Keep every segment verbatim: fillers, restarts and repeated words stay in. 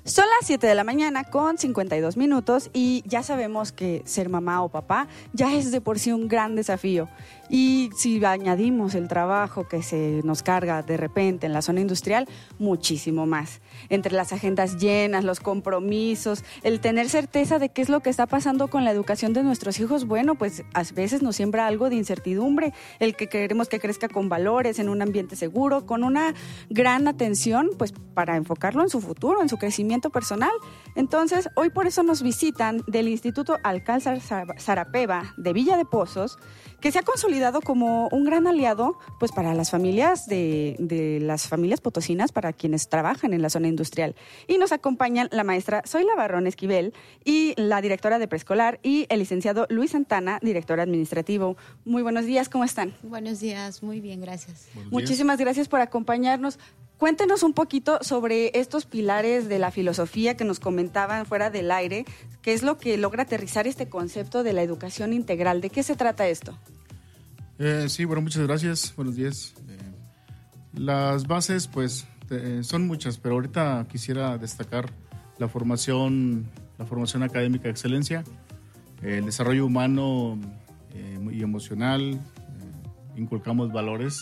Son las siete de la mañana con cincuenta y dos minutos y ya sabemos que ser mamá o papá ya es de por sí un gran desafío. Y si añadimos el trabajo que se nos carga de repente en la zona industrial, muchísimo más. Entre las agendas llenas, los compromisos, el tener certeza de qué es lo que está pasando con la educación de nuestros hijos, bueno, pues a veces nos siembra algo de incertidumbre, el que queremos que crezca con valores, en un ambiente seguro, con una gran atención, pues para enfocarlo en su futuro, en su crecimiento personal. Entonces, hoy por eso nos visitan del Instituto Alcázar Sarapeva de Villa de Pozos, que se ha consolidado como un gran aliado pues para las familias de, de las familias potosinas, para quienes trabajan en la zona industrial. Y nos acompañan la maestra Zoila Barrón Esquivel y la directora de preescolar y el licenciado Luis Santana, director administrativo. Muy buenos días, ¿cómo están? Buenos días, muy bien, gracias. Muchísimas gracias por acompañarnos. Cuéntenos un poquito sobre estos pilares de la filosofía que nos comentaban fuera del aire. ¿Qué es lo que logra aterrizar este concepto de la educación integral? ¿De qué se trata esto? Eh, sí, bueno, muchas gracias. Buenos días. Eh, las bases, pues, eh, son muchas, pero ahorita quisiera destacar la formación, la formación académica de excelencia, eh, el desarrollo humano eh, y emocional, eh, inculcamos valores.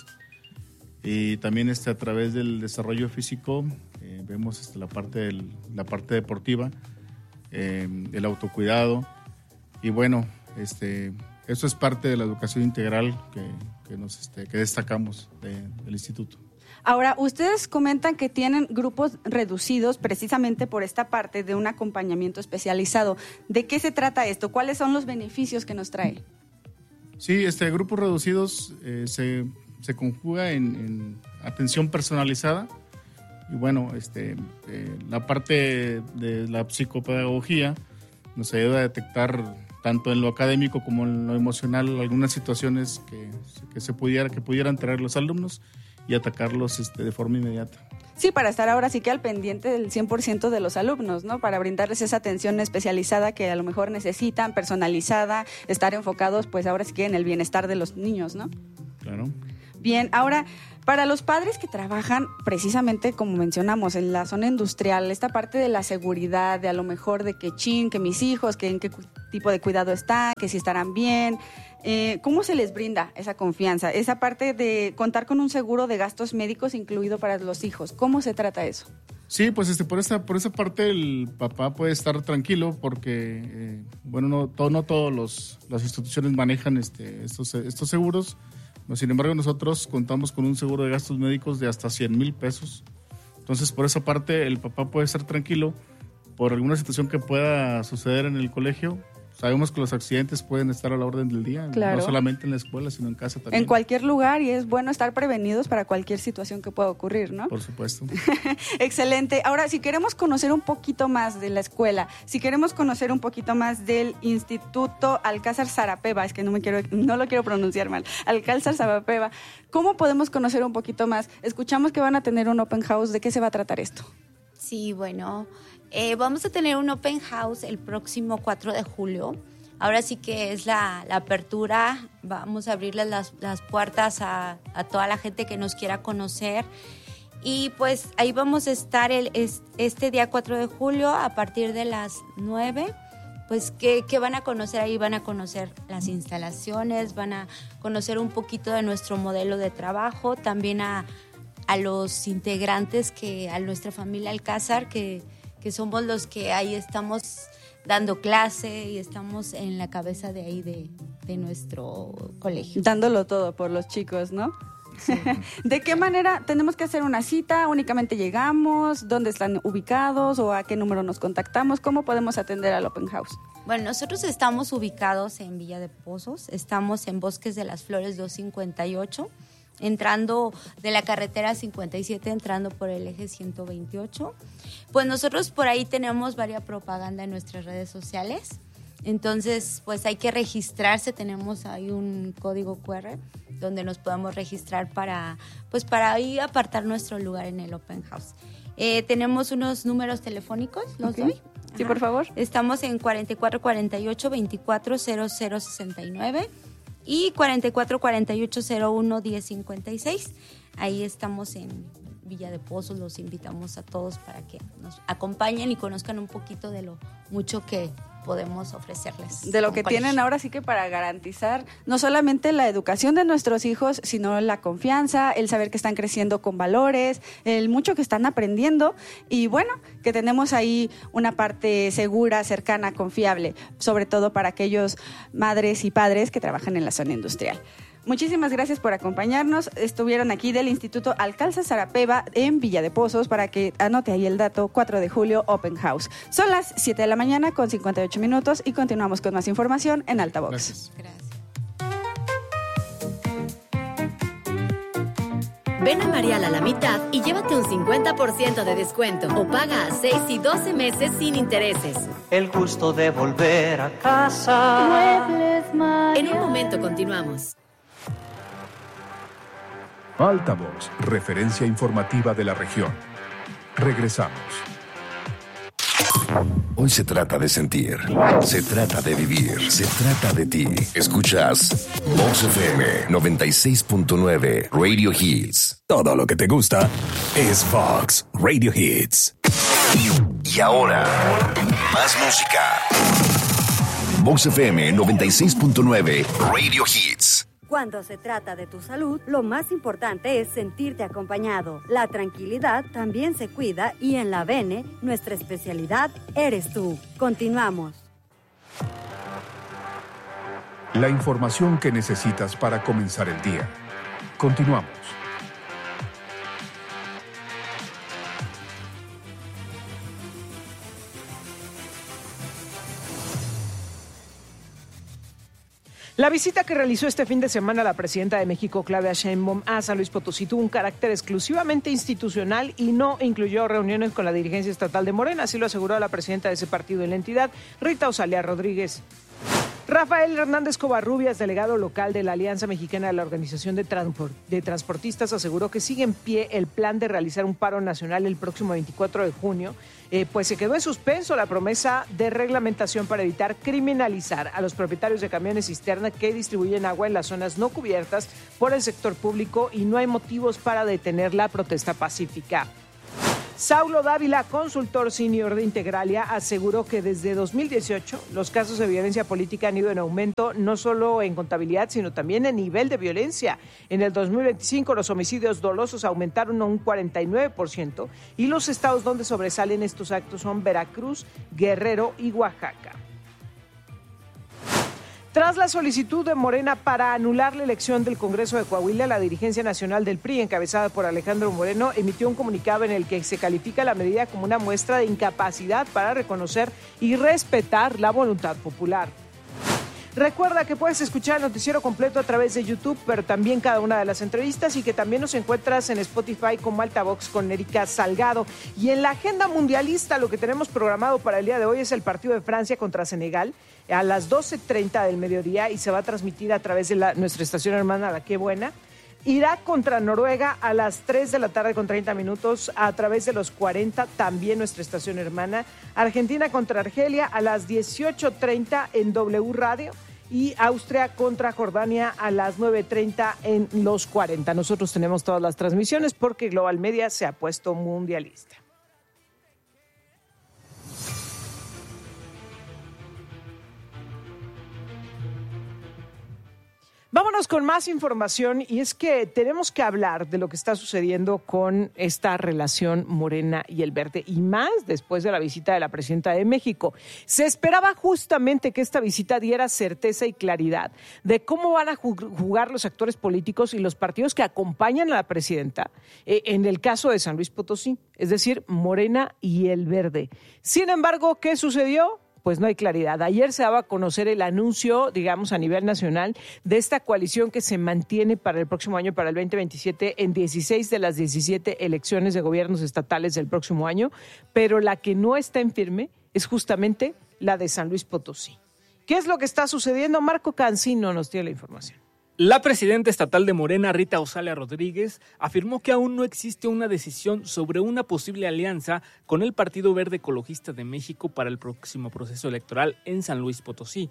Y también este, a través del desarrollo físico eh, vemos este, la, parte del, la parte deportiva, eh, el autocuidado. Y bueno, este, eso es parte de la educación integral que, que, nos, este, que destacamos de, del instituto. Ahora, ustedes comentan que tienen grupos reducidos precisamente por esta parte de un acompañamiento especializado. ¿De qué se trata esto? ¿Cuáles son los beneficios que nos trae? Sí, este, grupos reducidos eh, se... se conjuga en, en atención personalizada y bueno, este, eh, la parte de la psicopedagogía nos ayuda a detectar tanto en lo académico como en lo emocional algunas situaciones que, que se pudiera, que pudieran traer los alumnos y atacarlos este, de forma inmediata. Sí, para estar ahora sí que al pendiente del cien por ciento de los alumnos, ¿no? Para brindarles esa atención especializada que a lo mejor necesitan, personalizada, estar enfocados pues ahora sí que en el bienestar de los niños, ¿no? Claro. Bien, ahora, para los padres que trabajan precisamente, como mencionamos, en la zona industrial, esta parte de la seguridad, de a lo mejor de que chin, que mis hijos, que en qué tipo de cuidado están, que si estarán bien, eh, ¿cómo se les brinda esa confianza? Esa parte de contar con un seguro de gastos médicos incluido para los hijos, ¿cómo se trata eso? Sí, pues este, por esa, por esa parte el papá puede estar tranquilo porque, eh, bueno, no, todo, no todas las instituciones manejan este, estos, estos seguros. Sin embargo, nosotros contamos con un seguro de gastos médicos de hasta cien mil pesos. Entonces, por esa parte, el papá puede estar tranquilo por alguna situación que pueda suceder en el colegio. Sabemos que los accidentes pueden estar a la orden del día, claro. No solamente en la escuela, sino en casa también. En cualquier lugar, y es bueno estar prevenidos para cualquier situación que pueda ocurrir, ¿no? Por supuesto. Excelente. Ahora, si queremos conocer un poquito más de la escuela, si queremos conocer un poquito más del Instituto Alcázar Sarapeva, es que no me quiero, no lo quiero pronunciar mal, Alcázar Sarapeva, ¿cómo podemos conocer un poquito más? Escuchamos que van a tener un open house. ¿De qué se va a tratar esto? Sí, bueno... Eh, vamos a tener un open house el próximo cuatro de julio. Ahora sí que es la, la apertura. Vamos a abrirles las, las puertas a, a toda la gente que nos quiera conocer. Y pues ahí vamos a estar el, este día cuatro de julio a partir de las nueve. Pues ¿qué, qué van a conocer ahí? Van a conocer las instalaciones, van a conocer un poquito de nuestro modelo de trabajo, también a, a los integrantes, que a nuestra familia Alcázar, que... que somos los que ahí estamos dando clase y estamos en la cabeza de ahí de, de nuestro colegio. Dándolo todo por los chicos, ¿no? Sí. ¿De qué manera tenemos que hacer una cita? ¿Únicamente llegamos? ¿Dónde están ubicados? ¿O a qué número nos contactamos? ¿Cómo podemos atender al open house? Bueno, nosotros estamos ubicados en Villa de Pozos, estamos en Bosques de las Flores doscientos cincuenta y ocho, entrando de la carretera cincuenta y siete, entrando por el eje ciento veintiocho. Pues nosotros por ahí tenemos varias propaganda en nuestras redes sociales, entonces pues hay que registrarse, tenemos ahí un código cu erre donde nos podemos registrar para, pues para ahí apartar nuestro lugar en el open house. Eh, tenemos unos números telefónicos, ¿los okay. doy? Sí, por favor. Estamos en cuarenta y cuatro cuarenta y ocho, veinticuatro cero cero sesenta y nueve y cuarenta y cuatro cuarenta y ocho, cero uno diez cincuenta y seis. Ahí estamos en Villa de Pozos. Los invitamos a todos para que nos acompañen y conozcan un poquito de lo mucho que podemos ofrecerles. De lo que tienen ahora sí que para garantizar no solamente la educación de nuestros hijos, sino la confianza, el saber que están creciendo con valores, el mucho que están aprendiendo y bueno, que tenemos ahí una parte segura, cercana, confiable, sobre todo para aquellos madres y padres que trabajan en la zona industrial. Muchísimas gracias por acompañarnos. Estuvieron aquí del Instituto Alcalza Sarapeva en Villa de Pozos para que anote ahí el dato, cuatro de julio, Open House. Son las siete de la mañana con cincuenta y ocho minutos y continuamos con más información en Altavox. Gracias. Gracias. Ven a Marial a la mitad y llévate un cincuenta por ciento de descuento o paga a seis y doce meses sin intereses. El gusto de volver a casa. Muebles Marial. En un momento continuamos. Altavox, referencia informativa de la región. Regresamos. Hoy se trata de sentir, se trata de vivir, se trata de ti. Escuchas Vox F M noventa y seis punto nueve Radio Hits. Todo lo que te gusta es Vox Radio Hits. Y ahora, más música. Vox F M noventa y seis punto nueve Radio Hits. Cuando se trata de tu salud, lo más importante es sentirte acompañado. La tranquilidad también se cuida y en la Bene, nuestra especialidad eres tú. Continuamos. La información que necesitas para comenzar el día. Continuamos. La visita que realizó este fin de semana la presidenta de México, Claudia Sheinbaum, a San Luis Potosí tuvo un carácter exclusivamente institucional y no incluyó reuniones con la dirigencia estatal de Morena, así lo aseguró la presidenta de ese partido en la entidad, Rita Osalia Rodríguez. Rafael Hernández Covarrubias, delegado local de la Alianza Mexicana de la Organización de, Transport, de Transportistas, aseguró que sigue en pie el plan de realizar un paro nacional el próximo veinticuatro de junio, eh, pues se quedó en suspenso la promesa de reglamentación para evitar criminalizar a los propietarios de camiones cisterna que distribuyen agua en las zonas no cubiertas por el sector público y no hay motivos para detener la protesta pacífica. Saulo Dávila, consultor senior de Integralia, aseguró que desde dos mil dieciocho los casos de violencia política han ido en aumento, no solo en contabilidad, sino también en nivel de violencia. En el dos mil veinticinco los homicidios dolosos aumentaron a un cuarenta y nueve por ciento y los estados donde sobresalen estos actos son Veracruz, Guerrero y Oaxaca. Tras la solicitud de Morena para anular la elección del Congreso de Coahuila, la dirigencia nacional del P R I, encabezada por Alejandro Moreno, emitió un comunicado en el que se califica la medida como una muestra de incapacidad para reconocer y respetar la voluntad popular. Recuerda que puedes escuchar el noticiero completo a través de YouTube, pero también cada una de las entrevistas y que también nos encuentras en Spotify como Altavox con Erika Salgado. Y en la agenda mundialista lo que tenemos programado para el día de hoy es el partido de Francia contra Senegal a las doce treinta del mediodía y se va a transmitir a través de la, nuestra estación hermana La Qué Buena. Irak contra Noruega a las tres de la tarde con treinta minutos a través de los cuarenta, también nuestra estación hermana. Argentina contra Argelia a las dieciocho treinta en W Radio. Y Austria contra Jordania a las nueve treinta en los cuarenta. Nosotros tenemos todas las transmisiones porque Global Media se ha puesto mundialista. Vámonos con más información y es que tenemos que hablar de lo que está sucediendo con esta relación Morena y el Verde y más después de la visita de la presidenta de México. Se esperaba justamente que esta visita diera certeza y claridad de cómo van a jugar los actores políticos y los partidos que acompañan a la presidenta eh, en el caso de San Luis Potosí, es decir, Morena y el Verde. Sin embargo, ¿qué sucedió? Pues no hay claridad. Ayer se daba a conocer el anuncio, digamos, a nivel nacional de esta coalición que se mantiene para el próximo año, para el veinte veintisiete, en dieciséis de las diecisiete elecciones de gobiernos estatales del próximo año, pero la que no está en firme es justamente la de San Luis Potosí. ¿Qué es lo que está sucediendo? Marco Cancino nos tiene la información. La presidenta estatal de Morena, Rita Osalia Rodríguez, afirmó que aún no existe una decisión sobre una posible alianza con el Partido Verde Ecologista de México para el próximo proceso electoral en San Luis Potosí.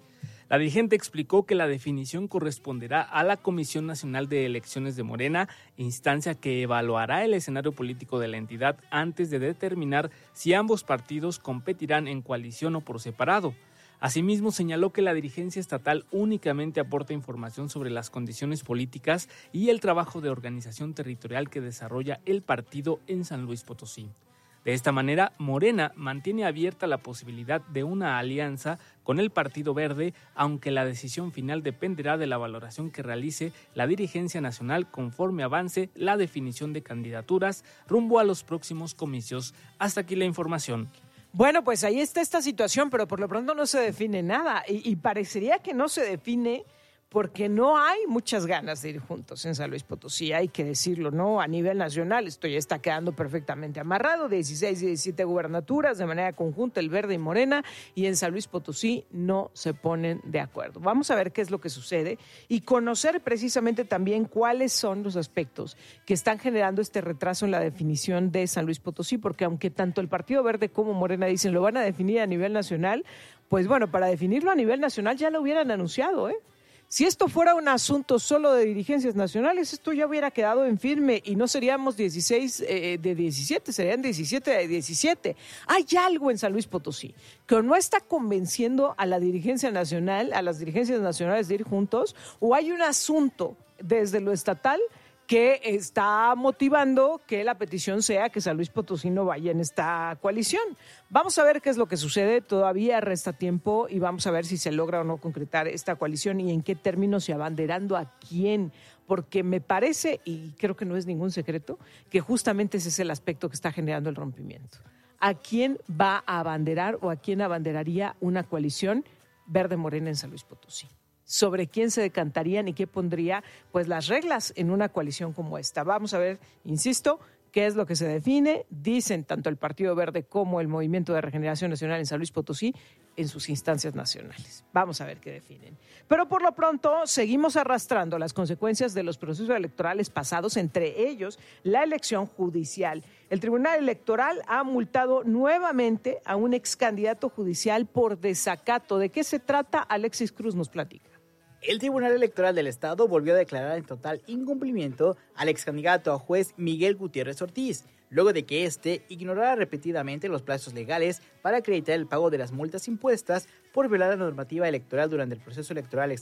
La dirigente explicó que la definición corresponderá a la Comisión Nacional de Elecciones de Morena, instancia que evaluará el escenario político de la entidad antes de determinar si ambos partidos competirán en coalición o por separado. Asimismo, señaló que la dirigencia estatal únicamente aporta información sobre las condiciones políticas y el trabajo de organización territorial que desarrolla el partido en San Luis Potosí. De esta manera, Morena mantiene abierta la posibilidad de una alianza con el Partido Verde, aunque la decisión final dependerá de la valoración que realice la dirigencia nacional conforme avance la definición de candidaturas rumbo a los próximos comicios. Hasta aquí la información. Bueno, pues ahí está esta situación, pero por lo pronto no se define nada y, y parecería que no se define porque no hay muchas ganas de ir juntos en San Luis Potosí, hay que decirlo, ¿no? A nivel nacional esto ya está quedando perfectamente amarrado, dieciséis y diecisiete gubernaturas de manera conjunta, el Verde y Morena, y en San Luis Potosí no se ponen de acuerdo. Vamos a ver qué es lo que sucede y conocer precisamente también cuáles son los aspectos que están generando este retraso en la definición de San Luis Potosí, porque aunque tanto el Partido Verde como Morena dicen lo van a definir a nivel nacional, pues bueno, para definirlo a nivel nacional ya lo hubieran anunciado, ¿eh? Si esto fuera un asunto solo de dirigencias nacionales, esto ya hubiera quedado en firme y no seríamos dieciséis eh, de diecisiete, serían diecisiete de diecisiete. Hay algo en San Luis Potosí que no está convenciendo a la dirigencia nacional, a las dirigencias nacionales de ir juntos, o hay un asunto desde lo estatal que está motivando que la petición sea que San Luis Potosí no vaya en esta coalición. Vamos a ver qué es lo que sucede, todavía resta tiempo y vamos a ver si se logra o no concretar esta coalición y en qué términos y abanderando a quién, porque me parece, y creo que no es ningún secreto, que justamente ese es el aspecto que está generando el rompimiento. ¿A quién va a abanderar o a quién abanderaría una coalición verde-morena en San Luis Potosí? Sobre quién se decantarían y qué pondría pues las reglas en una coalición como esta. Vamos a ver, insisto, qué es lo que se define. Dicen tanto el Partido Verde como el Movimiento de Regeneración Nacional en San Luis Potosí en sus instancias nacionales. Vamos a ver qué definen. Pero por lo pronto seguimos arrastrando las consecuencias de los procesos electorales pasados, entre ellos la elección judicial. El Tribunal Electoral ha multado nuevamente a un ex candidato judicial por desacato. ¿De qué se trata? Alexis Cruz nos platica. El Tribunal Electoral del Estado volvió a declarar en total incumplimiento al ex candidato a juez Miguel Gutiérrez Ortiz, luego de que éste ignorara repetidamente los plazos legales para acreditar el pago de las multas impuestas por violar la normativa electoral durante el proceso electoral